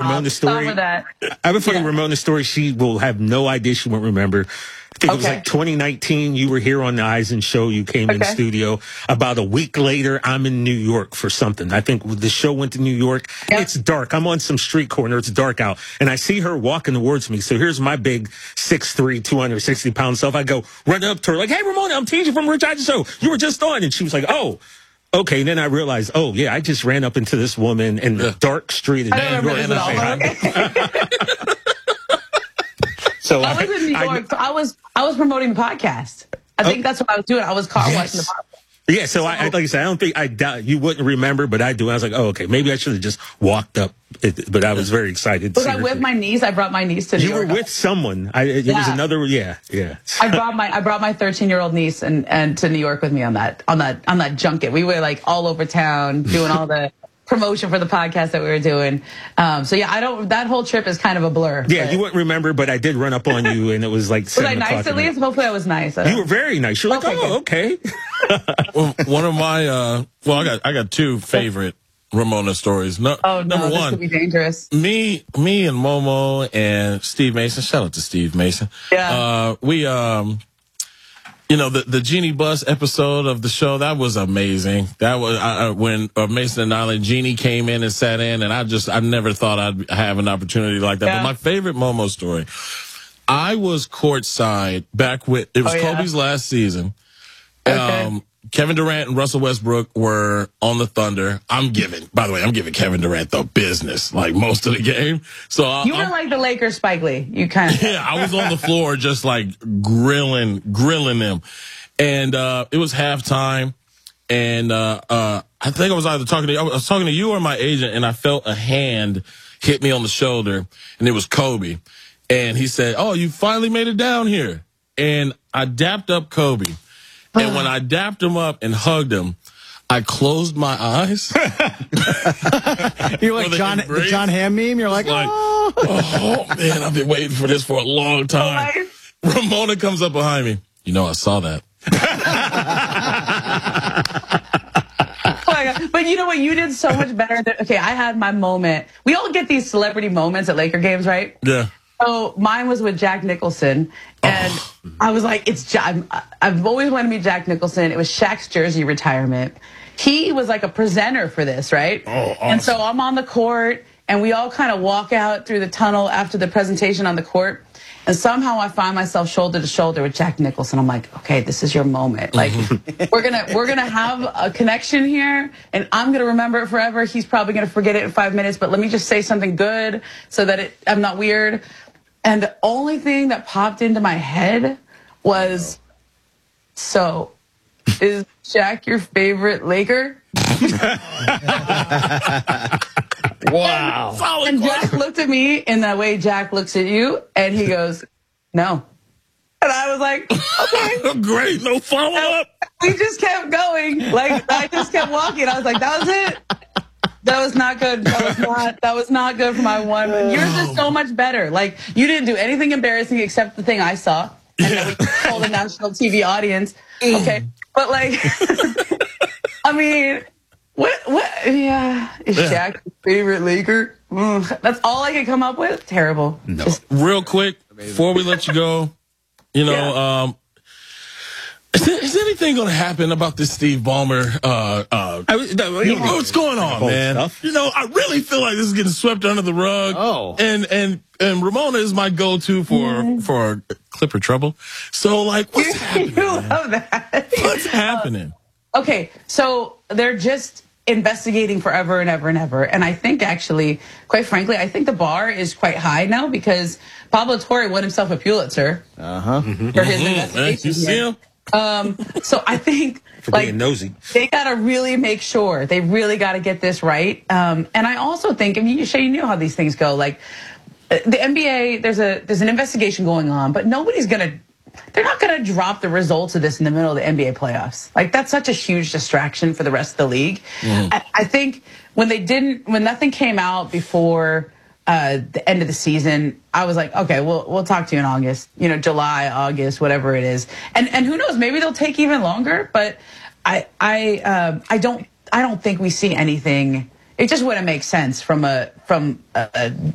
Ramona story. I have a funny Ramona story. She will have no idea. She won't remember. I think it was like 2019. You were here on the Eisen show. You came in studio. About a week later, I'm in New York for something. I think the show went to New York. Yep. It's dark. I'm on some street corner. It's dark out. And I see her walking towards me. So here's my big 6'3", 260-pound self. I go run up to her like, hey, Ramona, I'm TJ from Rich Eisen Show. You were just on. And she was like, oh. Okay, and then I realized, I just ran up into this woman in the dark street in New York. So I was in New York. I was promoting the podcast. I think that's what I was doing. I was car washing the podcast. Yeah, so I like I said, I don't think you wouldn't remember, but I do. I was like, oh, okay, maybe I should have just walked up. But I was very excited. Was I with my niece? I brought my niece to New York. You were with someone. It was another. Yeah. I brought my 13-year-old niece and to New York with me on that junket. We were like all over town doing all the promotion for the podcast that we were doing. That whole trip is kind of a blur. Yeah, you wouldn't remember, but I did run up on you, and it was like 7 o'clock. Was I nice at least? Hopefully I was nice. You were very nice. You're like, okay. Well, one of my I got two favorite Ramona stories. Number one, this could be dangerous. Me and Momo and Steve Mason. Shout out to Steve Mason. Yeah. The Jeannie Buss episode of the show, that was amazing. That was when Mason and Island Jeannie came in and sat in, and I never thought I'd have an opportunity like that. Yeah. But my favorite Momo story, I was courtside back with Kobe's last season. Okay. Kevin Durant and Russell Westbrook were on the Thunder. I'm giving Kevin Durant the business, like most of the game. So you were like the Lakers Spike Lee. You kind of I was on the floor just like grilling them, and it was halftime, and I think I was either talking to you or my agent, and I felt a hand hit me on the shoulder, and it was Kobe, and he said, "Oh, you finally made it down here," and I dapped up Kobe. And when I dapped him up and hugged him, I closed my eyes. You're like the John Hamm meme. You're like, oh man, I've been waiting for this for a long time. Ramona comes up behind me. I saw that. Oh my God. But you know what? You did so much better. I had my moment. We all get these celebrity moments at Laker games, right? Yeah. So mine was with Jack Nicholson, and I was like, I've always wanted to meet Jack Nicholson. It was Shaq's jersey retirement. He was like a presenter for this, right? Oh, awesome. And so I'm on the court, and we all kind of walk out through the tunnel after the presentation on the court, and somehow I find myself shoulder to shoulder with Jack Nicholson. I'm like, okay, this is your moment. Like, we're gonna have a connection here, and I'm gonna remember it forever. He's probably gonna forget it in 5 minutes, but let me just say something good so that I'm not weird. And the only thing that popped into my head was, so, is Shaq your favorite Laker? Wow. And Jack looked at me in that way Jack looks at you, and he goes, no. And I was like, okay. Great, no follow-up. We just kept going. Like, I just kept walking. I was like, that was it. That was not good. That was not good for my one. Yours is so much better. Like, you didn't do anything embarrassing except the thing I saw. And then we told the national TV audience. Okay. But like, I mean, what, is Shaq your favorite Laker? That's all I could come up with? Terrible. No. Real quick, before we let you go, is anything going to happen about this Steve Ballmer? What's going on, man? Stuff? I really feel like this is getting swept under the rug. Oh, and Ramona is my go-to for Clipper trouble. So, like, what's happening? You love that. What's happening? Okay, so they're just investigating forever and ever and ever. And I think actually, quite frankly, I think the bar is quite high now because Pablo Torre won himself a Pulitzer for his investigation. You see him? So I think for being nosy, they got to really make sure they really got to get this right. And I also think, you know how these things go. Like the NBA, there's an investigation going on, but they're not gonna drop the results of this in the middle of the NBA playoffs. Like that's such a huge distraction for the rest of the league. I think when nothing came out before the end of the season, I was like, okay, we'll talk to you in August, July, August, whatever it is. And who knows, maybe they'll take even longer, but I don't think we see anything. It just wouldn't make sense from a